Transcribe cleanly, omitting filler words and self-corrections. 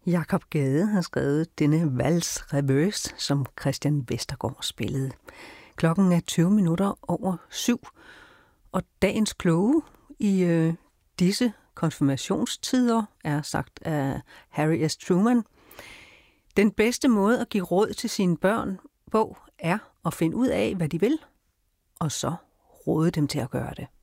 Jakob Gade har skrevet denne Vals Reverse, som Christian Vestergaard spillede. Klokken er 7:20, og dagens kloge i disse konfirmationstider er sagt af Harry S. Truman. Den bedste måde at give råd til sine børn på er at finde ud af, hvad de vil, og så råde dem til at gøre det.